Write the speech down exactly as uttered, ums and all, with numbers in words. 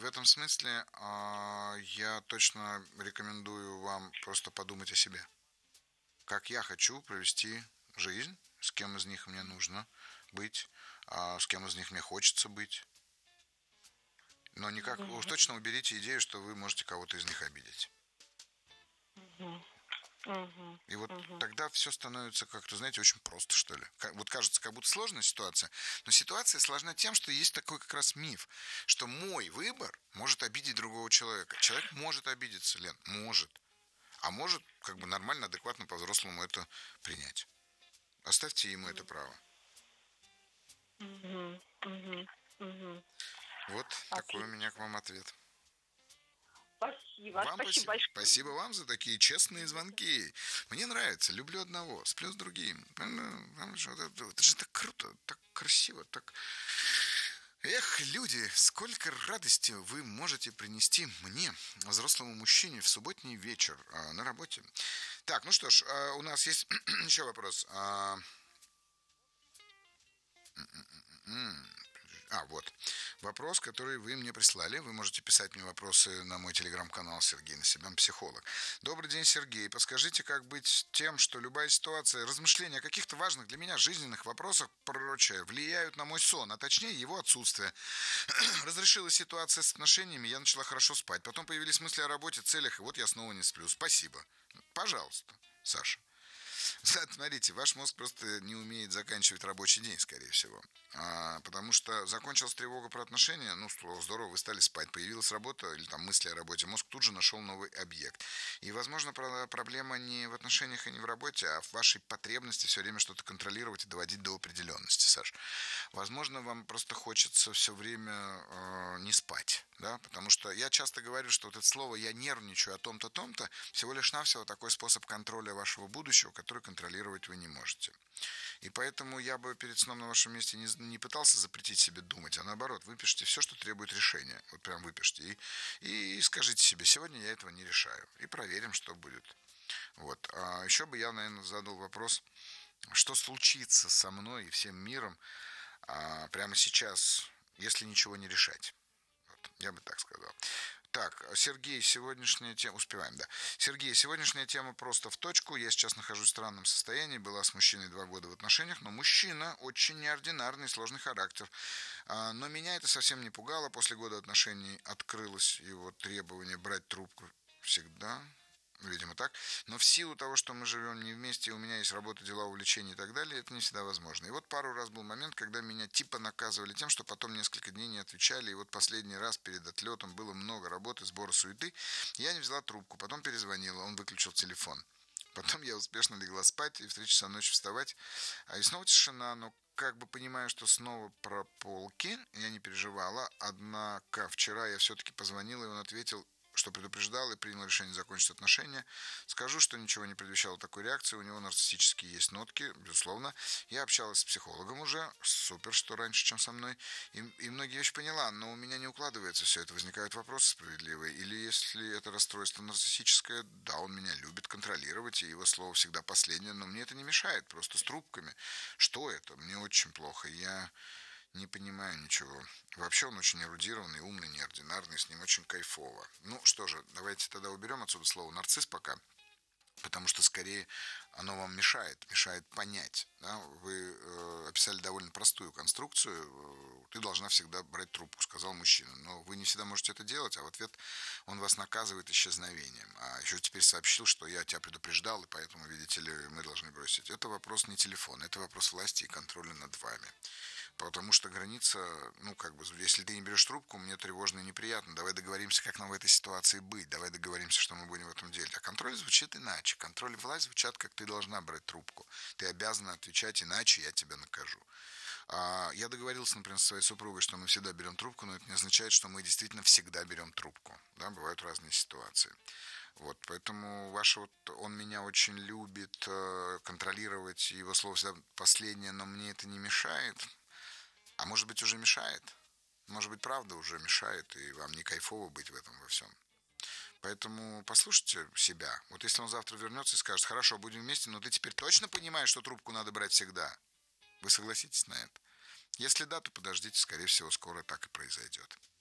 в этом смысле а, я точно рекомендую вам просто подумать о себе. Как я хочу провести жизнь, с кем из них мне нужно быть, а с кем из них мне хочется быть. Но никак, уж Мгм. точно уберите идею, что вы можете кого-то из них обидеть. Мгм. Мгм. И вот Мгм. тогда все становится как-то, знаете, очень просто, что ли. Ка- Вот кажется, как будто сложная ситуация, но ситуация сложна тем, что есть такой как раз миф, что мой выбор может обидеть другого человека. Человек может обидеться, Лен, может. А может, как бы нормально, адекватно, по-взрослому это принять. Оставьте ему это право. Мгм. Мгм. Мгм. Вот такой у меня к Отлично. вам ответ. Спасибо. Вам Спасибо спасибо. большое. Спасибо вам за такие честные звонки. Мне нравится. Люблю одного, сплю с другим. Понимаешь, вот Это это же так круто, так красиво, так... Эх, люди, сколько радости вы можете принести мне, взрослому мужчине, в субботний вечер а, на работе. Так, ну что ж, а, у нас есть еще вопрос. А, м, а, вот. Вопрос, который вы мне прислали. Вы можете писать мне вопросы на мой телеграм-канал Сергей Насибян, психолог. Добрый день, Сергей. Подскажите, как быть с тем, что любая ситуация, размышления о каких-то важных для меня жизненных вопросах, прочее, влияют на мой сон, а точнее его отсутствие. Разрешилась ситуация с отношениями, я начала хорошо спать. Потом появились мысли о работе, целях, и вот я снова не сплю. Спасибо. Пожалуйста, Саша. Смотрите, ваш мозг просто не умеет заканчивать рабочий день, скорее всего. А, потому что закончилась тревога про отношения, ну, здорово, вы стали спать, появилась работа или там мысли о работе, мозг тут же нашел новый объект. И, возможно, про- проблема не в отношениях и не в работе, а в вашей потребности все время что-то контролировать и доводить до определенности, Саш. Возможно, вам просто хочется все время э, не спать, да, потому что я часто говорю, что вот это слово «я нервничаю о том-то, том-то» всего лишь навсего такой способ контроля вашего будущего, который контролировать вы не можете. И поэтому я бы перед сном на вашем месте не, не пытался запретить себе думать, а наоборот, выпишите все, что требует решения. Вот прям выпишите. И, и скажите себе, сегодня я этого не решаю. И проверим, что будет. Вот. А еще бы я, наверное, задал вопрос, что случится со мной и всем миром а, прямо сейчас, если ничего не решать. Вот, я бы так сказал. Так, Сергей, сегодняшняя тема... Успеваем, да. Сергей, сегодняшняя тема просто в точку. Я сейчас нахожусь в странном состоянии. Была с мужчиной два года в отношениях, но мужчина очень неординарный, сложный характер. А, но меня это совсем не пугало. После года отношений открылось его требование брать трубку всегда. Видимо так. Но в силу того, что мы живем не вместе, у меня есть работа, дела, увлечения и так далее, это не всегда возможно. И вот пару раз был момент, когда меня типа наказывали тем, что потом несколько дней не отвечали. И вот последний раз перед отлетом было много работы, сбора суеты. Я не взяла трубку, потом перезвонила, он выключил телефон. Потом я успешно легла спать и в три часа ночи вставать. А и снова тишина, но как бы понимаю, что снова про полки, я не переживала. Однако вчера я все-таки позвонила, и он ответил, что предупреждал и принял решение закончить отношения. Скажу, что ничего не предвещало такой реакции. У него нарциссические есть нотки, безусловно. Я общалась с психологом уже. Супер, что раньше, чем со мной. И, и многие вещи поняла, но у меня не укладывается все это. Возникают вопросы справедливые. Или если это расстройство нарциссическое, да, он меня любит контролировать, и его слово всегда последнее, но мне это не мешает, просто с трубками. Что это? Мне очень плохо. Я не понимаю ничего. Вообще он очень эрудированный, умный, неординарный, с ним очень кайфово. Ну что же, давайте тогда уберем отсюда слово нарцисс пока, потому что скорее оно вам мешает, мешает понять. Да? Вы э, описали довольно простую конструкцию. Э, Ты должна всегда брать трубку, сказал мужчина. Но вы не всегда можете это делать, а в ответ он вас наказывает исчезновением. А еще теперь сообщил, что я тебя предупреждал, и поэтому, видите ли, мы должны бросить. Это вопрос не телефона, это вопрос власти и контроля над вами. Потому что граница, ну, как бы, если ты не берешь трубку, мне тревожно и неприятно. Давай договоримся, как нам в этой ситуации быть. Давай договоримся, что мы будем в этом делать. А контроль звучит иначе. Контроль и власть звучат, как ты должна брать трубку. Ты обязана отвечать, иначе я тебя накажу. А я договорился, например, со своей супругой, что мы всегда берем трубку, но это не означает, что мы действительно всегда берем трубку. Да, бывают разные ситуации. Вот, поэтому ваше вот, он меня очень любит, э, контролировать, его слово всегда последнее, но мне это не мешает. А может быть, уже мешает? Может быть, правда уже мешает, и вам не кайфово быть в этом во всем. Поэтому послушайте себя. Вот если он завтра вернется и скажет, хорошо, будем вместе, но ты теперь точно понимаешь, что трубку надо брать всегда? Вы согласитесь на это? Если да, то подождите, скорее всего, скоро так и произойдет.